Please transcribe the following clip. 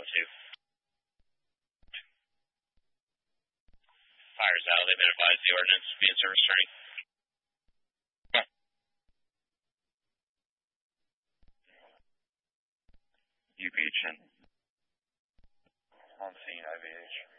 2. Fires out. They've been advised the ordnance be in service turning. UBH on scene, IVH.